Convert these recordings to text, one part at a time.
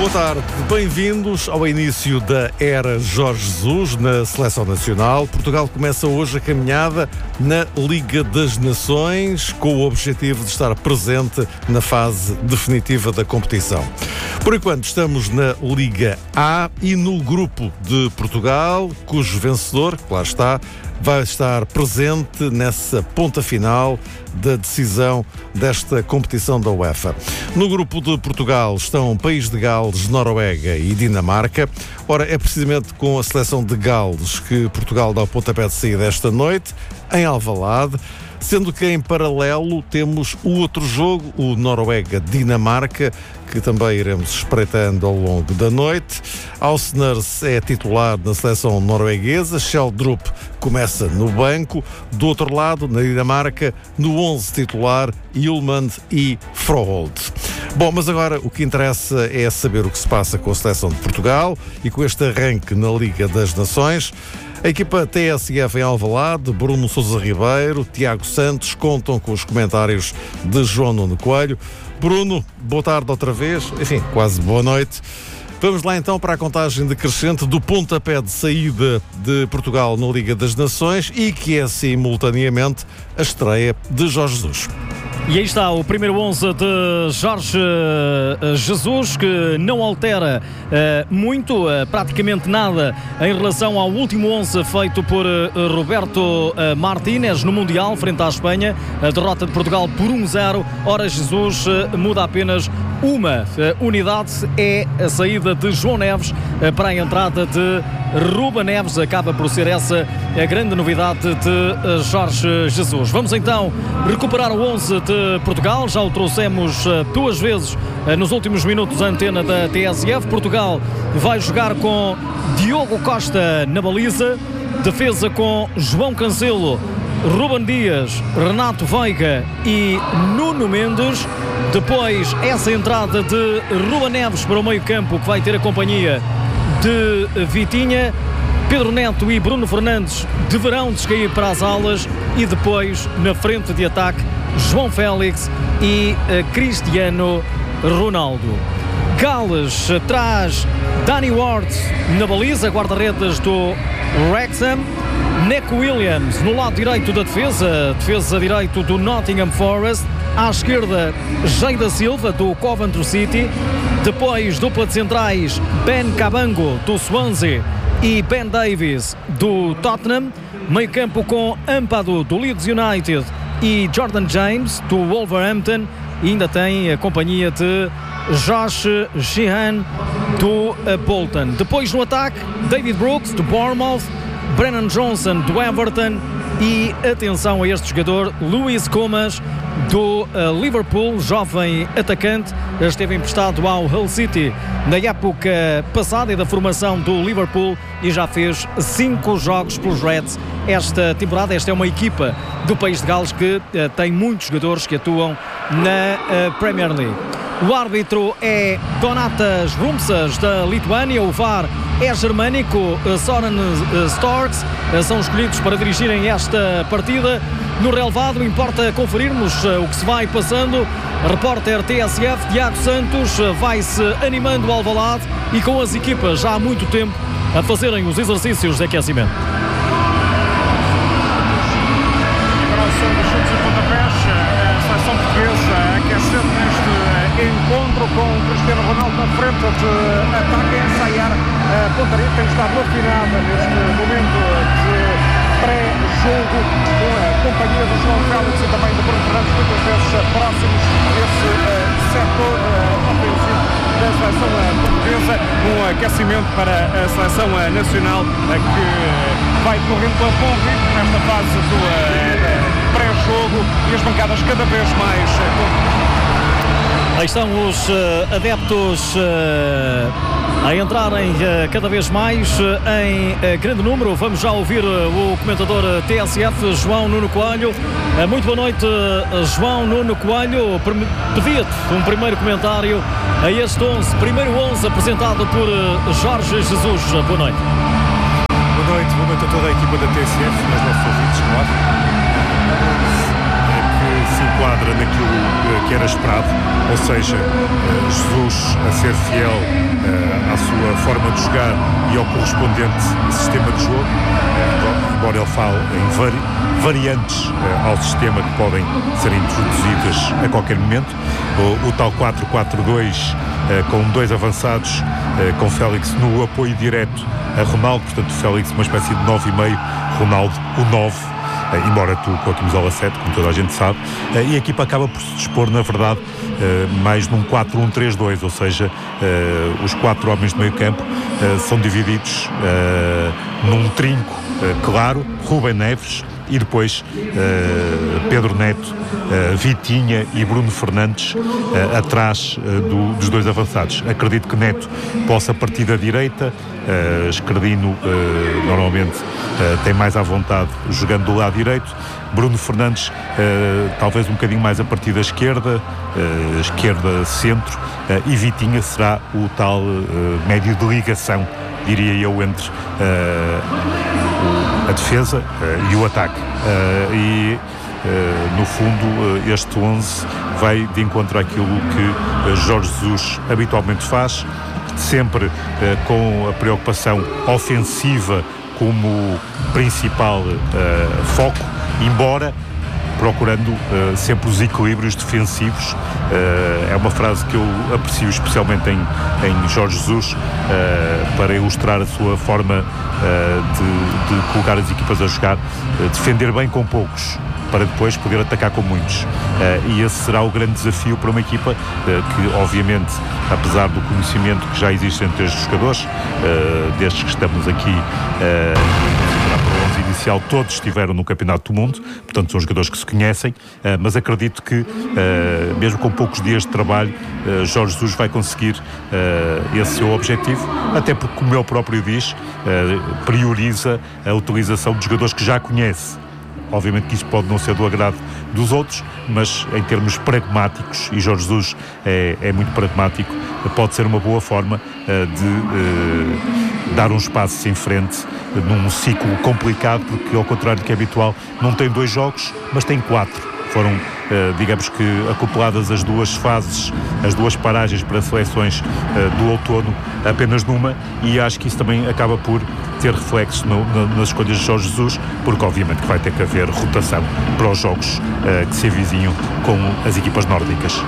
Boa tarde, bem-vindos ao início da era Jorge Jesus na Seleção Nacional. Portugal começa hoje a caminhada na Liga das Nações com o objetivo de estar presente na fase definitiva da competição. Por enquanto estamos na Liga A e no grupo de Portugal, cujo vencedor, que lá está, vai estar presente nessa ponta final da decisão desta competição da UEFA. No grupo de Portugal estão País de Gales, Noruega e Dinamarca. Ora, é precisamente com a seleção de Gales que Portugal dá o pontapé de saída esta noite, em Alvalade, sendo que em paralelo temos o outro jogo, o Noruega-Dinamarca, que também iremos espreitando ao longo da noite. Auseners é titular na seleção norueguesa, Sheldrup começa no banco. Do outro lado, na Dinamarca, no 11 titular, Hjulmand e Froholt. Bom, mas agora o que interessa é saber o que se passa com a seleção de Portugal e com este arranque na Liga das Nações. A equipa TSF em Alvalade, Bruno Sousa Ribeiro, Tiago Santos, contam com os comentários de João Nuno Coelho. Bruno, boa tarde outra vez, enfim, quase boa noite. Vamos lá então para a contagem decrescente do pontapé de saída de Portugal na Liga das Nações e que é simultaneamente a estreia de Jorge Jesus. E aí está o primeiro 11 de Jorge Jesus, que não altera muito, praticamente nada, em relação ao último 11 feito por Roberto Martínez no Mundial, frente à Espanha. A derrota de Portugal por 1-0. Ora, Jesus muda apenas uma unidade, é a saída de João Neves para a entrada de Ruben Neves. Acaba por ser essa a grande novidade de Jorge Jesus. Vamos então recuperar o 11 de Portugal. Já o trouxemos duas vezes nos últimos minutos à antena da TSF. Portugal vai jogar com Diogo Costa na baliza, defesa com João Cancelo, Ruben Dias, Renato Veiga e Nuno Mendes. Depois essa entrada de Ruben Neves para o meio-campo, que vai ter a companhia de Vitinha. Pedro Neto e Bruno Fernandes deverão descair para as alas e depois na frente de ataque João Félix e Cristiano Ronaldo. Gales traz Danny Ward na baliza, guarda-redes do Wrexham. Neco Williams no lado direito da defesa direito do Nottingham Forest. À esquerda, Jada Silva do Coventry City. Depois, dupla de centrais, Ben Cabango do Swansea e Ben Davies do Tottenham. Meio campo com Ampadu do Leeds United e Jordan James do Wolverhampton. E ainda tem a companhia de Josh Sheehan do Bolton. Depois no ataque, David Brooks do Bournemouth, Brennan Johnson do Everton e atenção a este jogador, Luis Comas do Liverpool, jovem atacante, esteve emprestado ao Hull City na época passada e da formação do Liverpool e já fez 5 jogos pelos Reds esta temporada. Esta é uma equipa do País de Gales que tem muitos jogadores que atuam na Premier League. O árbitro é Donatas Rumsas da Lituânia, o VAR é germânico, Soren Storks são escolhidos para dirigirem esta partida. No relevado importa conferirmos o que se vai passando. Repórter TSF Tiago Santos vai-se animando o Alvalade e com as equipas já há muito tempo a fazerem os exercícios de aquecimento. Encontro com Cristiano Ronaldo na frente de ataque a ensaiar a pontaria, tem estado afinada neste momento de pré-jogo com a companhia do João Félix e também do Bruno Fernandes, muitas vezes próximos desse setor ofensivo da seleção portuguesa, um aquecimento para a seleção nacional que vai correndo a bom ritmo nesta fase do pré-jogo e as bancadas cada vez mais Aí estão os adeptos a entrarem cada vez mais em grande número. Vamos já ouvir o comentador TSF, João Nuno Coelho. Muito boa noite, João Nuno Coelho. Pedia-te um primeiro comentário a este 11, primeiro 11 apresentado por Jorge Jesus. Boa noite. Boa noite a toda a equipa da TSF, aos nossos ouvintes, claro. Que se enquadra naquilo que era esperado, ou seja, Jesus a ser fiel à sua forma de jogar e ao correspondente sistema de jogo, embora ele fale em variantes ao sistema que podem ser introduzidas a qualquer momento. O tal 4-4-2 com 2 avançados, com Félix no apoio direto a Ronaldo, portanto Félix uma espécie de 9,5, Ronaldo o 9, embora tu continues ao 7, como toda a gente sabe, e a equipa acaba por se dispor, na verdade, mais num 4-1-3-2, ou seja, os 4 homens de meio campo são divididos num trinco claro, Rubem Neves e depois Pedro Neto, Vitinha e Bruno Fernandes atrás dos 2 avançados. Acredito que Neto possa partir da direita, Escardino normalmente tem mais à vontade jogando do lado direito, Bruno Fernandes talvez um bocadinho mais a partir da esquerda, centro, e Vitinha será o tal médio de ligação, diria eu, entre a defesa e o ataque. No fundo, este 11 vai de encontro àquilo que Jorge Jesus habitualmente faz, sempre com a preocupação ofensiva como principal foco, embora procurando sempre os equilíbrios defensivos. É uma frase que eu aprecio especialmente em Jorge Jesus, para ilustrar a sua forma de colocar as equipas a jogar, defender bem com poucos para depois poder atacar com muitos, e esse será o grande desafio para uma equipa que, obviamente, apesar do conhecimento que já existe entre estes jogadores, destes que estamos aqui para o 11 inicial, todos estiveram no Campeonato do Mundo, portanto são jogadores que se conhecem, mas acredito que mesmo com poucos dias de trabalho, Jorge Jesus vai conseguir esse seu objetivo, até porque, como ele próprio diz, prioriza a utilização de jogadores que já conhece. Obviamente que isso pode não ser do agrado dos outros, mas em termos pragmáticos, e Jorge Jesus é muito pragmático, pode ser uma boa forma de dar uns passos em frente num ciclo complicado, porque, ao contrário do que é habitual, não tem 2 jogos, mas tem 4. Foram, digamos que, acopladas as 2 fases, as 2 paragens para seleções do outono, apenas numa, e acho que isso também acaba por ter reflexo nas escolhas de Jorge Jesus, porque obviamente que vai ter que haver rotação para os jogos que se avizinham com as equipas nórdicas.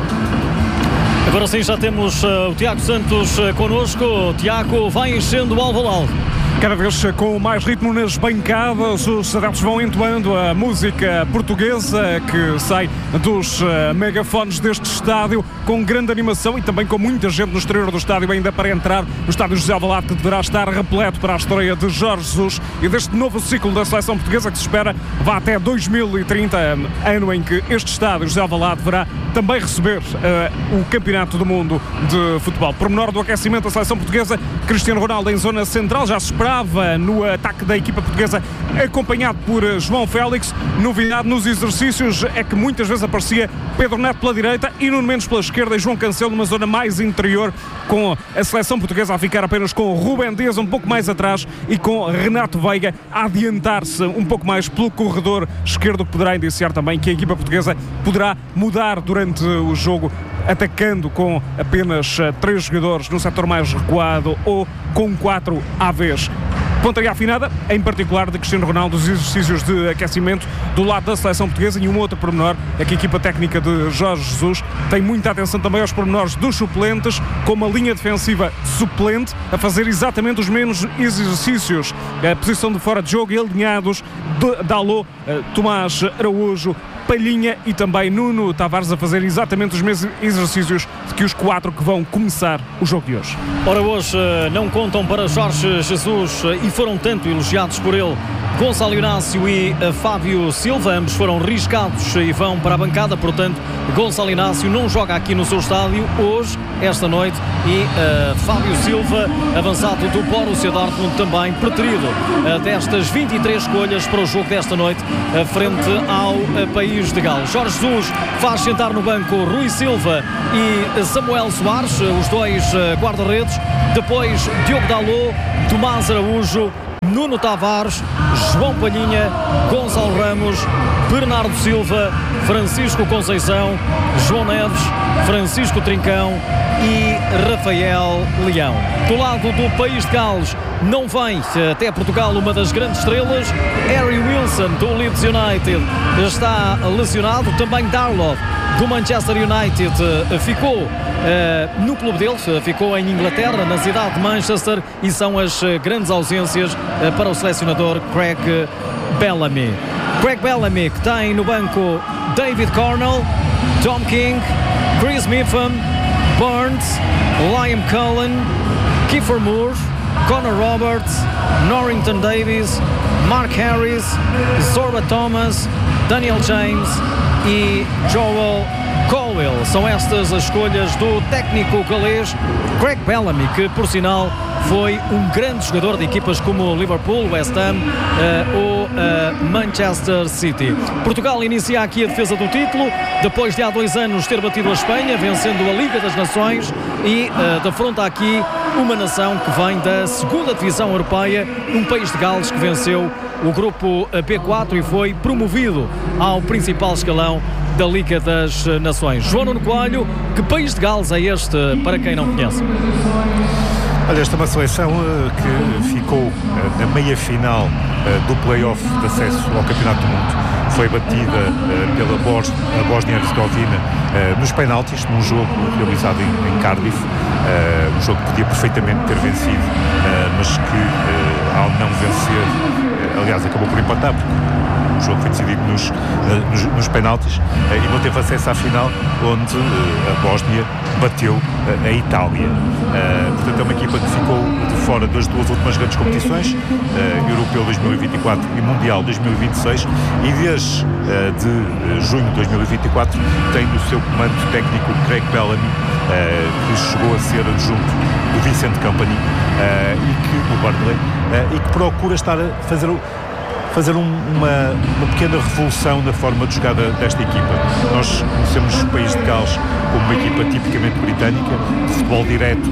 Agora sim, já temos o Tiago Santos connosco. Tiago, vai enchendo o Alvalade. Cada vez com mais ritmo nas bancadas, os adeptos vão entoando a música portuguesa que sai dos megafones deste estádio, com grande animação e também com muita gente no exterior do estádio ainda para entrar. O estádio José Alvalade, que deverá estar repleto para a estreia de Jorge Jesus e deste novo ciclo da seleção portuguesa que se espera vá até 2030, ano em que este estádio José Alvalade deverá também receber o Campeonato do Mundo de Futebol. Pormenor do aquecimento da seleção portuguesa, Cristiano Ronaldo em zona central, já se esperava no ataque da equipa portuguesa, acompanhado por João Félix. Novidade nos exercícios é que muitas vezes aparecia Pedro Neto pela direita e Nuno Mendes pela esquerda, e João Cancelo numa zona mais interior, com a seleção portuguesa a ficar apenas com Rubem Dias um pouco mais atrás e com Renato Veiga a adiantar-se um pouco mais pelo corredor esquerdo, que poderá indiciar também que a equipa portuguesa poderá mudar durante o jogo, atacando com apenas 3 jogadores no setor mais recuado ou com 4 à vez. Pontaria afinada, em particular de Cristiano Ronaldo, dos exercícios de aquecimento do lado da seleção portuguesa. E um outro pormenor é que a equipa técnica de Jorge Jesus tem muita atenção também aos pormenores dos suplentes, com uma linha defensiva suplente a fazer exatamente os mesmos exercícios, a posição de fora de jogo, e alinhados Dalot, Tomás Araújo, Palhinha e também Nuno Tavares a fazer exatamente os mesmos exercícios que os 4 que vão começar o jogo de hoje. Ora, hoje não contam para Jorge Jesus, e foram tanto elogiados por ele, Gonçalo Inácio e Fábio Silva. Ambos foram riscados e vão para a bancada, portanto Gonçalo Inácio não joga aqui no seu estádio hoje, esta noite, e Fábio Silva, avançado do Borussia Dortmund, também preterido destas 23 escolhas para o jogo desta noite frente ao país de Gales. Jorge Jesus faz sentar no banco Rui Silva e Samuel Soares, os 2 guarda-redes, depois Diogo Dalot, Tomás Araújo, Nuno Tavares, João Palhinha, Gonçalo Ramos, Bernardo Silva, Francisco Conceição, João Neves, Francisco Trincão e Rafael Leão. Do lado do país de Gales não vem até Portugal uma das grandes estrelas. Harry Wilson do Leeds United está lesionado. Também Darlow do Manchester United ficou no clube deles, ficou em Inglaterra, na cidade de Manchester, e são as grandes ausências para o selecionador Craig Bellamy. Craig Bellamy, que tem no banco David Cornell, Tom King, Chris Mepham, Burns, Liam Cullen, Kiefer Moore, Connor Roberts, Norrington Davis, Mark Harris, Zorba Thomas, Daniel James e Joel Colwell. São estas as escolhas do técnico galês Craig Bellamy, que por sinal foi um grande jogador de equipas como Liverpool, West Ham ou Manchester City. Portugal inicia aqui a defesa do título, depois de há 2 anos ter batido a Espanha, vencendo a Liga das Nações, e defronta aqui uma nação que vem da 2ª Divisão Europeia, um país de Gales que venceu o grupo B4 e foi promovido ao principal escalão da Liga das Nações. João Nuno Coelho, que país de Gales é este, para quem não conhece? Olha, esta é uma seleção que ficou na meia-final do play-off de acesso ao Campeonato do Mundo. Foi batida pela Bósnia e Herzegovina nos penaltis, num jogo realizado em Cardiff, um jogo que podia perfeitamente ter vencido, mas que ao não vencer, aliás, acabou por empatar, porque o jogo foi decidido nos penaltis, e não teve acesso à final, onde a Bósnia bateu a Itália. Portanto, é uma equipa que ficou de fora das 2 últimas grandes competições, Europeu 2024 e Mundial 2026, e desde de junho de 2024 tem no seu comando técnico Craig Bellamy, que chegou a ser adjunto do Vincent Kompany, o Burnley, e que procura estar a fazer uma pequena revolução na forma de jogar desta equipa. Nós conhecemos o país de Gales como uma equipa tipicamente britânica, de futebol direto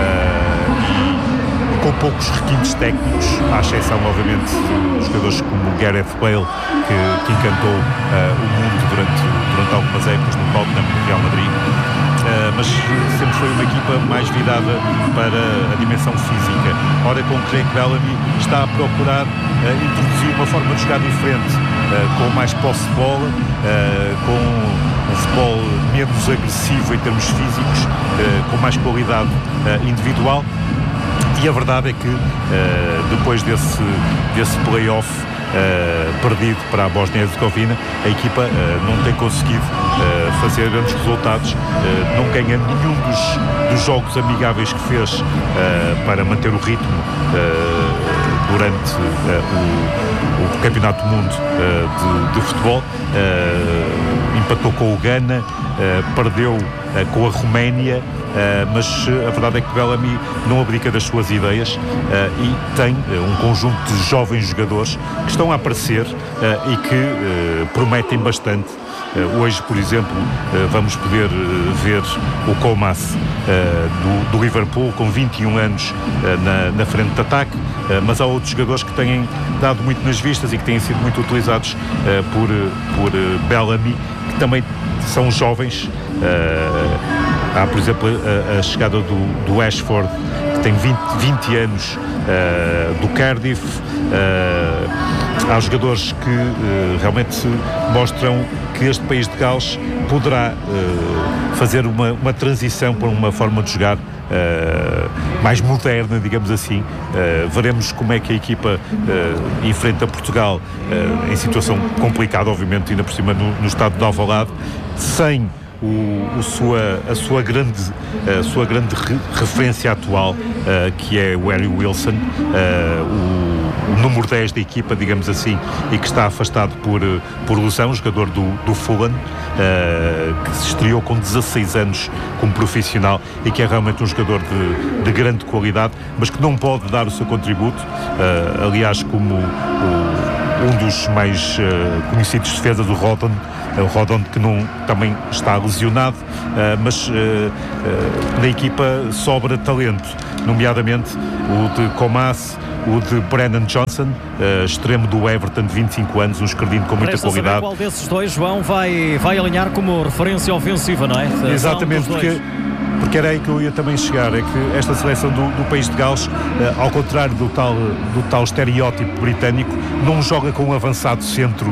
e com poucos requintes técnicos, à exceção, obviamente, de jogadores como Gareth Bale, que encantou o mundo durante algumas épocas no Tottenham, no Real Madrid. Mas sempre foi uma equipa mais virada para a dimensão física. Ora, com Craig Bellamy está a procurar introduzir uma forma de jogar diferente, com mais posse de bola, com um futebol menos agressivo em termos físicos, com mais qualidade individual. E a verdade é que depois desse play-off perdido para a Bósnia e Herzegovina, a equipa não tem conseguido fazer grandes resultados, não ganha nenhum dos jogos amigáveis que fez para manter o ritmo durante o Campeonato do Mundo de futebol. Empatou com o Ghana, perdeu com a Roménia, mas a verdade é que Bellamy não abdica das suas ideias e tem um conjunto de jovens jogadores que estão a aparecer e que prometem bastante. Hoje, por exemplo, vamos poder ver o Comas do Liverpool, com 21 anos na frente de ataque, mas há outros jogadores que têm dado muito nas vistas e que têm sido muito utilizados por Bellamy, que também são jovens. Há, por exemplo, a chegada do Ashford, que tem 20 anos, do Cardiff. Há jogadores que realmente mostram que este país de Gales poderá fazer uma transição para uma forma de jogar mais moderna, digamos assim. Veremos como é que a equipa enfrenta Portugal em situação complicada, obviamente, ainda por cima no estado de Alvalade, sem a sua grande referência atual, que é o Harry Wilson, o número 10 da equipa, digamos assim, e que está afastado por lesão, jogador do Fulham, que se estreou com 16 anos como profissional e que é realmente um jogador de grande qualidade, mas que não pode dar o seu contributo, aliás, como um dos mais conhecidos defesas do Rodon, o Rodon, que também está lesionado, mas na equipa sobra talento, nomeadamente o de Comas, o de Brennan Johnson, extremo do Everton de 25 anos, um esquerdino com muita qualidade. Qual desses dois, João, vai alinhar como referência ofensiva, não é? Exatamente, porque era aí que eu ia também chegar, é que esta seleção do país de Gales, ao contrário do tal estereótipo britânico, não joga com um avançado centro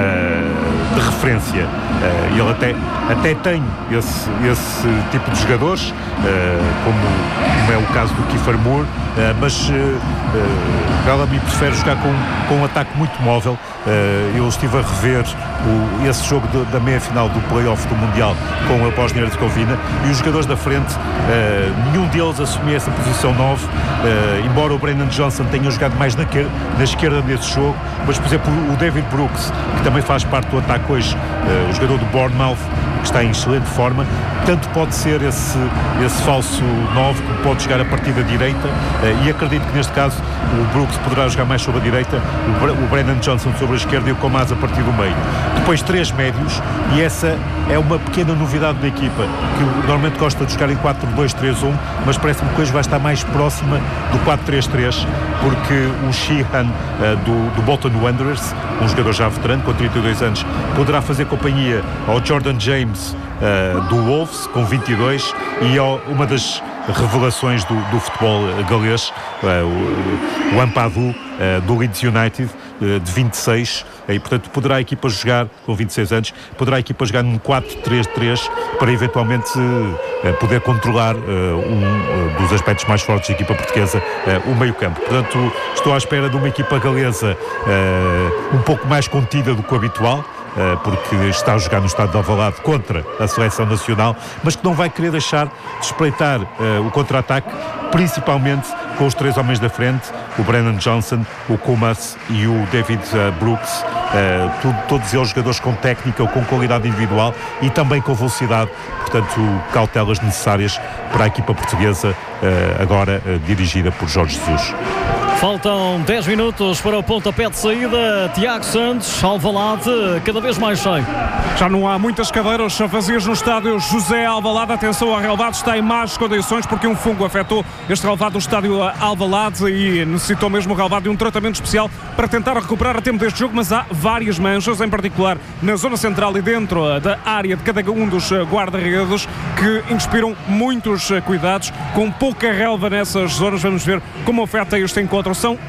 de referência. Ele até tem esse tipo de jogadores, como é o caso do Kiefer Moore, mas Bellamy prefere jogar com um ataque muito móvel. Eu estive a rever esse jogo da meia-final do play-off do Mundial com a Bósnia-Herzegovina, e os jogadores da frente, nenhum deles assumia essa posição 9, embora o Brennan Johnson tenha jogado mais na esquerda nesse jogo, mas, por exemplo, o David Brooks, que também faz parte do ataque hoje, o jogador do Bournemouth, que está em excelente forma, tanto pode ser esse falso 9, que pode jogar a partir da direita, e acredito que neste caso o Brooks poderá jogar mais sobre a direita, o Brennan Johnson sobre a esquerda e o Comas a partir do meio. Depois 3 médios, e essa é uma pequena novidade da equipa, que normalmente gosta de jogar em 4-2-3-1, mas parece-me que hoje vai estar mais próxima do 4-3-3, porque o Sheehan do Bolton Wanderers, um jogador já veterano com 32 anos, poderá fazer companhia ao Jordan James do Wolves com 22, e uma das revelações do futebol galês, o Ampadu do Leeds United, de 26, e portanto poderá a equipa jogar, com 26 anos, poderá a equipa jogar num 4-3-3 para eventualmente poder controlar um dos aspectos mais fortes da equipa portuguesa, o meio-campo. Portanto, estou à espera de uma equipa galesa um pouco mais contida do que o habitual, porque está a jogar no estádio de Alvalade contra a seleção nacional, mas que não vai querer deixar de espreitar o contra-ataque, principalmente com os 3 homens da frente, o Brennan Johnson, o Comas e o David Brooks, todos eles jogadores com técnica ou com qualidade individual e também com velocidade, portanto cautelas necessárias para a equipa portuguesa, agora dirigida por Jorge Jesus. Faltam 10 minutos para o pontapé de saída. Tiago Santos, Alvalade, cada vez mais cheio. Já não há muitas cadeiras vazias no estádio José Alvalade. Atenção, o relvado está em más condições porque um fungo afetou este relvado do estádio Alvalade e necessitou mesmo o relvado de um tratamento especial para tentar recuperar a tempo deste jogo, mas há várias manchas, em particular na zona central e dentro da área de cada um dos guarda-redes, que inspiram muitos cuidados, com pouca relva nessas zonas. Vamos ver como afeta este encontro. São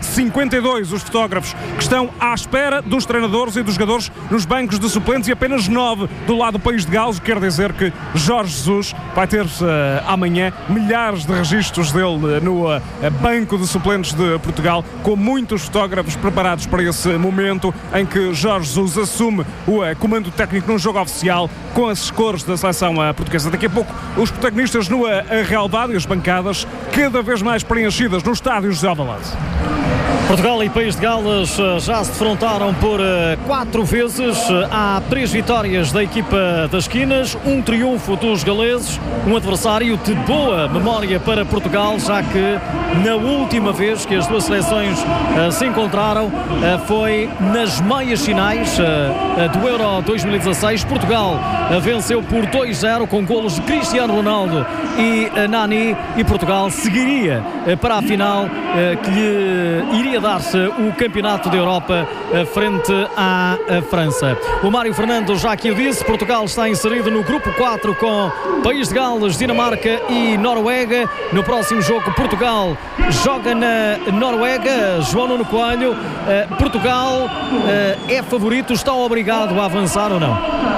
52 os fotógrafos que estão à espera dos treinadores e dos jogadores nos bancos de suplentes e apenas 9 do lado do país de Gales. Quer dizer que Jorge Jesus vai ter amanhã milhares de registros dele no banco de suplentes de Portugal, com muitos fotógrafos preparados para esse momento em que Jorge Jesus assume o comando técnico num jogo oficial com as cores da seleção portuguesa. Daqui a pouco os protagonistas no relvado e as bancadas cada vez mais preenchidas nos estádios de Alvalade. Portugal e País de Gales já se defrontaram por 4 vezes. Há 3 vitórias da equipa das esquinas, um triunfo dos galeses, um adversário de boa memória para Portugal, já que na última vez que as duas seleções se encontraram foi nas meias finais do Euro 2016. Portugal venceu por 2-0 com golos de Cristiano Ronaldo e Nani, e Portugal seguiria para a final que lhe iria dar-se o Campeonato da Europa frente à França. O Mário Fernando já aqui o disse, Portugal está inserido no grupo 4 com País de Gales, Dinamarca e Noruega. No próximo jogo Portugal joga na Noruega. João Nuno Coelho, Portugal é favorito, está obrigado a avançar ou não?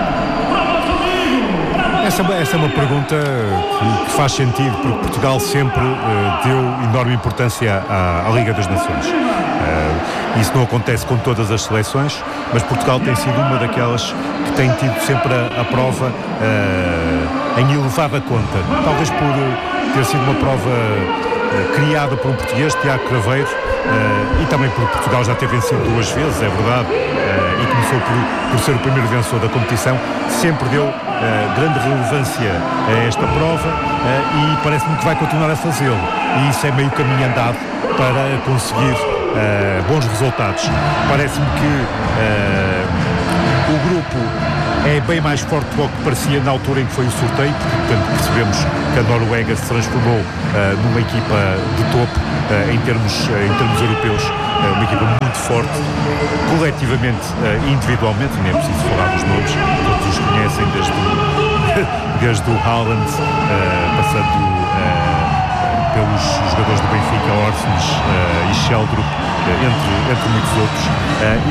Essa é uma pergunta que faz sentido, porque Portugal sempre deu enorme importância à Liga das Nações. Isso não acontece com todas as seleções, mas Portugal tem sido uma daquelas que tem tido sempre a prova em elevada conta. Talvez por ter sido uma prova criada por um português, Tiago Craveiro, e também por Portugal já ter vencido 2 vezes, é verdade, e começou por ser o primeiro vencedor da competição. Sempre deu grande relevância a esta prova e parece-me que vai continuar a fazê-lo, e isso é meio caminho andado para conseguir bons resultados. Parece-me que o grupo é bem mais forte do que parecia na altura em que foi o sorteio, porque, portanto, percebemos que a Noruega se transformou numa equipa de topo em termos europeus, uma equipa muito forte, coletivamente e individualmente, nem é preciso falar dos nomes, todos os conhecem, desde o Haaland, passando pelos jogadores do Benfica, Orsnes e Sheldrup, entre muitos outros.